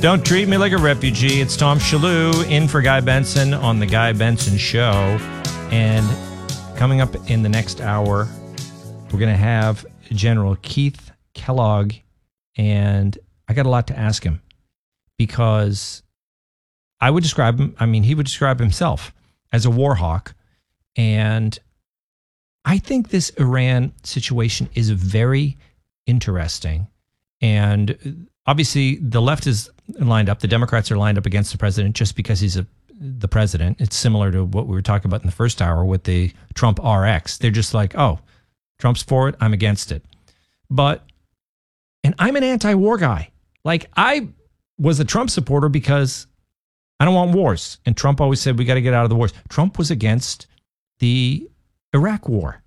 Don't treat me like a refugee. It's Tom Shalhoub in for Guy Benson on The Guy Benson Show. And coming up in the next hour, we're going to have General Keith Kellogg. And I got a lot to ask him because I would describe him, he would describe himself as a war hawk. And I think this Iran situation is very interesting. And obviously, the left is lined up. The Democrats are lined up against the president just because he's the president. It's similar to what we were talking about in the first hour with the Trump RX. They're just like, oh, Trump's for it, I'm against it. And I'm an anti-war guy. Like, I was a Trump supporter because I don't want wars. And Trump always said we got to get out of the wars. Trump was against the Iraq war.